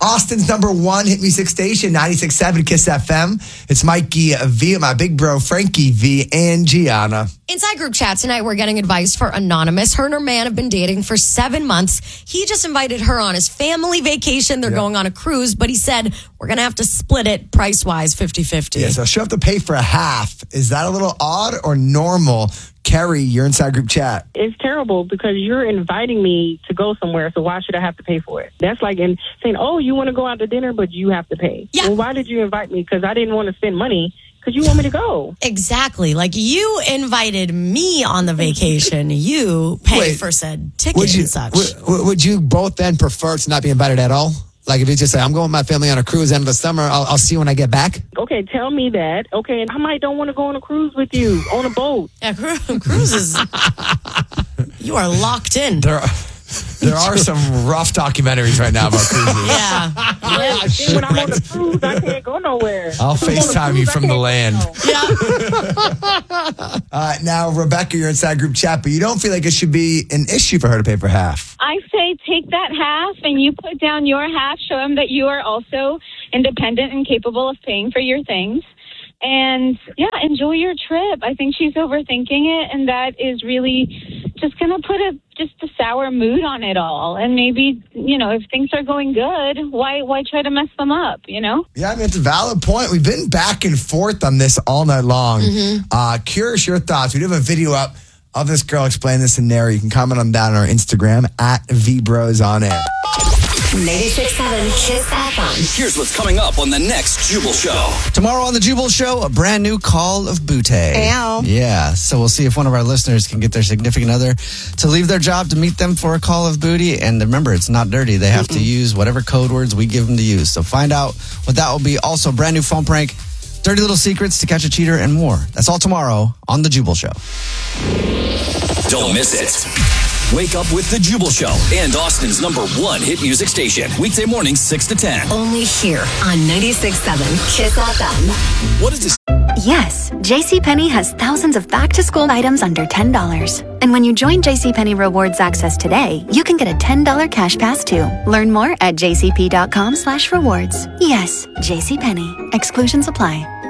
Austin's #1 hit music station, 96.7 Kiss FM. It's Mikey V, my big bro, Frankie V, and Gianna. Inside group chat tonight, we're getting advice for Anonymous. Her and her man have been dating for 7 months. He just invited her on his family vacation. They're going on a cruise, but he said, we're going to have to split it price-wise, 50-50. Yeah, so she'll have to pay for a half. Is that a little odd or normal? Carrie, you're inside group chat. It's terrible because you're inviting me to go somewhere, so why should I have to pay for it? That's like saying, oh, you want to go out to dinner, but you have to pay. Yeah. Well, why did you invite me? Because I didn't want to spend money. Because you want me to go. Exactly. Like, you invited me on the vacation. You pay for said ticket and such. Would you both then prefer to not be invited at all? Like, if you just say, I'm going with my family on a cruise end of the summer, I'll see you when I get back? Okay, tell me that. Okay, and I might don't want to go on a cruise with you, on a boat. Yeah, cruises. You are locked in. There are some rough documentaries right now about cruises. Yeah. When I'm on the cruise, I can't go nowhere. I'll FaceTime you from the land. Yeah. Now, Rebecca, you're inside group chat, but you don't feel like it should be an issue for her to pay for half. I say take that half and you put down your half. Show him that you are also independent and capable of paying for your things. And, yeah, enjoy your trip. I think she's overthinking it, and that is really just going to put a sour mood on it all. And maybe, if things are going good, why try to mess them up, Yeah, I mean, it's a valid point. We've been back and forth on this all night long. Curious your thoughts. We do have a video up of this girl explaining this scenario. You can comment on that on our Instagram, @VBrosOnAir. 96.7 Kiss FM. Here's what's coming up on the next Jubal Show. Tomorrow on the Jubal Show, a brand new Call of Booty. Ow. Yeah, so we'll see if one of our listeners can get their significant other to leave their job to meet them for a Call of Booty. And remember, it's not dirty. They have to use whatever code words we give them to use. So find out what that will be. Also, brand new phone prank, dirty little secrets to catch a cheater, and more. That's all tomorrow on the Jubal Show. Don't miss it. Wake up with the Jubal Show and Austin's #1 hit music station. Weekday mornings 6 to 10. Only here on 96.7 Kiss FM. What is this? Yes, JCPenney has thousands of back-to-school items under $10. And when you join JCPenney Rewards Access today, you can get a $10 cash pass too. Learn more at jcp.com/rewards. Yes, JCPenney. Exclusions apply.